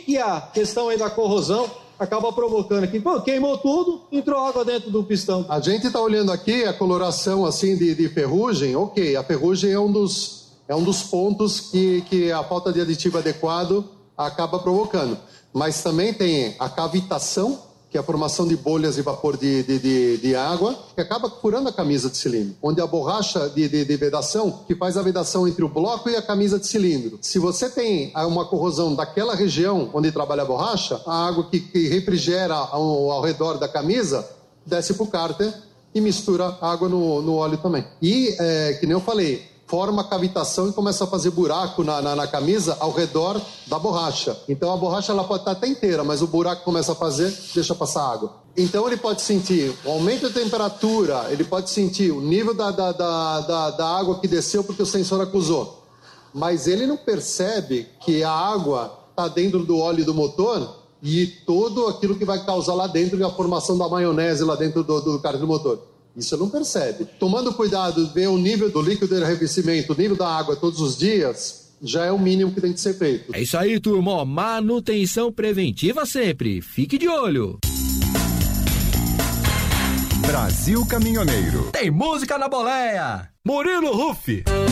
E a questão aí da corrosão acaba provocando aqui. Pô, queimou tudo, entrou água dentro do pistão. A gente está olhando aqui a coloração assim de ferrugem. Ok, a ferrugem é um dos pontos que a falta de aditivo adequado acaba provocando. Mas também tem a cavitação, que é a formação de bolhas de vapor de água, que acaba furando a camisa de cilindro, onde a borracha de vedação, que faz a vedação entre o bloco e a camisa de cilindro. Se você tem uma corrosão daquela região onde trabalha a borracha, a água que refrigera ao redor da camisa desce para o cárter e mistura água no óleo também. E, que nem eu falei, forma a cavitação e começa a fazer buraco na camisa ao redor da borracha. Então a borracha ela pode estar até inteira, mas o buraco começa a fazer, deixa passar água. Então ele pode sentir o aumento da temperatura, ele pode sentir o nível da água que desceu porque o sensor acusou. Mas ele não percebe que a água está dentro do óleo do motor e tudo aquilo que vai causar lá dentro, a formação da maionese lá dentro do cárter do motor. Isso não percebe. Tomando cuidado, ver o nível do líquido de arrefecimento, o nível da água todos os dias, já é o mínimo que tem que ser feito. É isso aí, turma. Manutenção preventiva sempre. Fique de olho. Brasil Caminhoneiro. Tem música na boleia. Murilo Ruff.